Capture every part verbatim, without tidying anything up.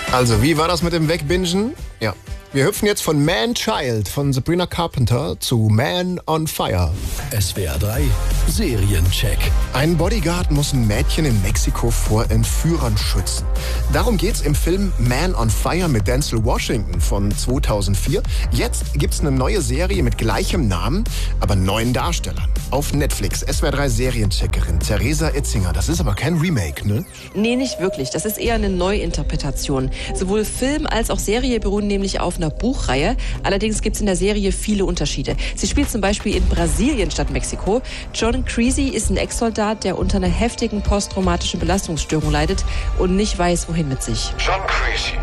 Also, wie war das mit dem Wegbingen? Ja. Wir hüpfen jetzt von Man Child von Sabrina Carpenter zu Man on Fire. S W R drei Seriencheck. Ein Bodyguard muss ein Mädchen in Mexiko vor Entführern schützen. Darum geht's im Film Man on Fire mit Denzel Washington von zweitausendvier. Jetzt gibt's eine neue Serie mit gleichem Namen, aber neuen Darstellern. Auf Netflix, S W R drei Seriencheckerin Theresa Itzinger. Das ist aber kein Remake, ne? Nee, nicht wirklich. Das ist eher eine Neuinterpretation. Sowohl Film als auch Serie beruhen nämlich auf einer Buchreihe. Allerdings gibt es in der Serie viele Unterschiede. Sie spielt zum Beispiel in Brasilien statt Mexiko. John Creasy ist ein Ex-Soldat, der unter einer heftigen posttraumatischen Belastungsstörung leidet und nicht weiß, wohin mit sich. John Creasy,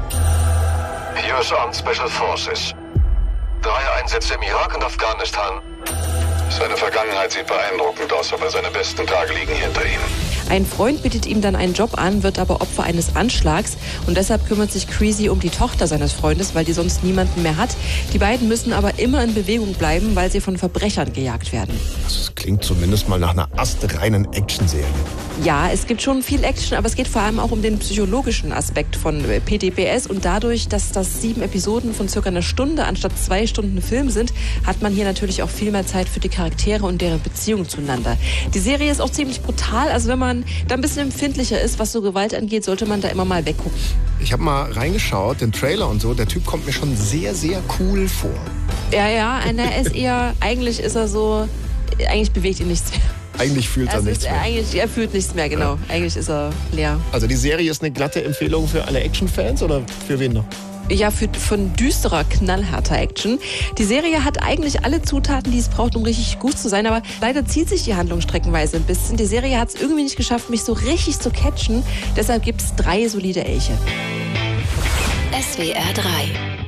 U S Armed Special Forces. Drei Einsätze im Irak und Afghanistan. Seine Vergangenheit sieht beeindruckend aus, aber seine besten Tage liegen hinter ihm. Ein Freund bietet ihm dann einen Job an, wird aber Opfer eines Anschlags und deshalb kümmert sich Creasy um die Tochter seines Freundes, weil die sonst niemanden mehr hat. Die beiden müssen aber immer in Bewegung bleiben, weil sie von Verbrechern gejagt werden. Das klingt zumindest mal nach einer astreinen Actionserie. Ja, es gibt schon viel Action, aber es geht vor allem auch um den psychologischen Aspekt von P T B S und dadurch, dass das sieben Episoden von circa einer Stunde anstatt zwei Stunden Film sind, hat man hier natürlich auch viel mehr Zeit für die Charaktere und deren Beziehung zueinander. Die Serie ist auch ziemlich brutal, also wenn man da ein bisschen empfindlicher ist, was so Gewalt angeht, sollte man da immer mal weggucken. Ich habe mal reingeschaut, den Trailer und so, der Typ kommt mir schon sehr, sehr cool vor. Ja, ja, er ist eher, eigentlich ist er so, eigentlich bewegt ihn nichts mehr. Eigentlich fühlt er Also nichts ist, mehr. Eigentlich, er fühlt nichts mehr, genau. Ja. Eigentlich ist er leer. Also die Serie ist eine glatte Empfehlung für alle Actionfans oder für wen noch? Ja, für, von düsterer, knallharter Action. Die Serie hat eigentlich alle Zutaten, die es braucht, um richtig gut zu sein, aber leider zieht sich die Handlung streckenweise ein bisschen. Die Serie hat es irgendwie nicht geschafft, mich so richtig zu catchen. Deshalb gibt es drei solide Elche. S W R drei